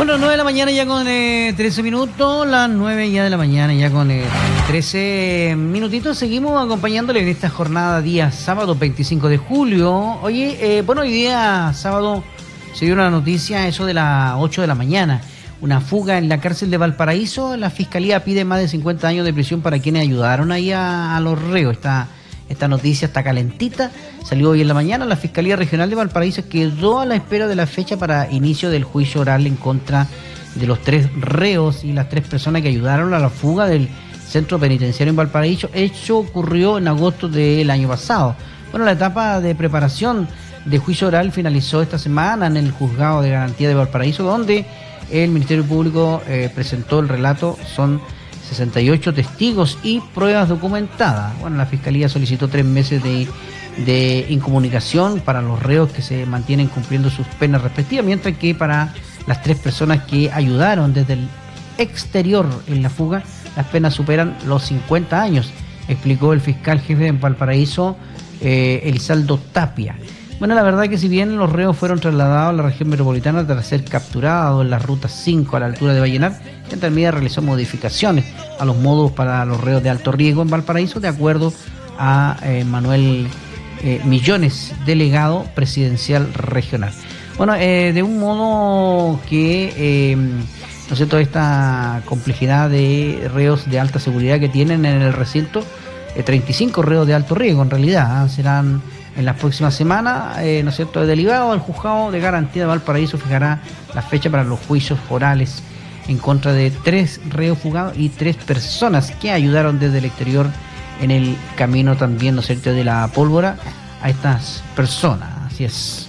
Bueno, 9 de la mañana ya con 13 minutos, las 9 ya de la mañana ya con 13 minutitos. Seguimos acompañándole en esta jornada día sábado 25 de julio. Oye, bueno, hoy día sábado se dio una noticia, eso de las 8 de la mañana. Una fuga en la cárcel de Valparaíso. La Fiscalía pide más de 50 años de prisión para quienes ayudaron ahí a los reos. Esta noticia está calentita, salió hoy en la mañana. La Fiscalía Regional de Valparaíso quedó a la espera de la fecha para inicio del juicio oral en contra de los 3 reos y las 3 personas que ayudaron a la fuga del centro penitenciario en Valparaíso. Hecho ocurrió en agosto del año pasado. Bueno, la etapa de preparación de juicio oral finalizó esta semana en el Juzgado de Garantía de Valparaíso, donde el Ministerio Público presentó el relato. Son 68 testigos y pruebas documentadas. Bueno, la Fiscalía solicitó 3 meses de incomunicación para los reos que se mantienen cumpliendo sus penas respectivas, mientras que para las 3 personas que ayudaron desde el exterior en la fuga, las penas superan los 50 años, explicó el fiscal jefe de Valparaíso, Elizaldo Tapia. Bueno, la verdad que si bien los reos fueron trasladados a la región metropolitana tras ser capturados en la ruta 5 a la altura de Vallenar, Gendarmería realizó modificaciones a los modos para los reos de alto riesgo en Valparaíso, de acuerdo a Manuel Millones, delegado presidencial regional. Bueno, de un modo que, ¿no es cierto?, esta complejidad de reos de alta seguridad que tienen en el recinto, 35 reos de alto riesgo en realidad, serán en las próximas semanas, ¿no es cierto?, el delegado del Juzgado de Garantía de Valparaíso fijará la fecha para los juicios orales en contra de 3 reos fugados y 3 personas que ayudaron desde el exterior en el camino también, ¿no es cierto?, de la pólvora a estas personas. Así es.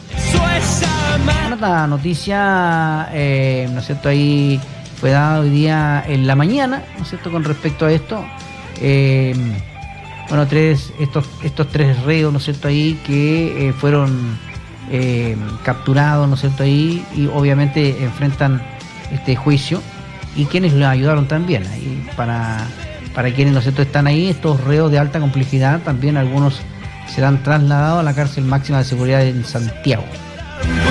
Otra noticia, ¿no es cierto?, ahí fue dada hoy día en la mañana, ¿no es cierto?, con respecto a esto. Bueno, estos 3 reos, ¿no es cierto?, ahí que fueron capturados, ¿no es cierto?, ahí, y obviamente enfrentan este juicio, y quienes lo ayudaron también, ahí para quienes, ¿no es cierto?, están ahí, estos reos de alta complejidad, también algunos serán trasladados a la cárcel máxima de seguridad en Santiago.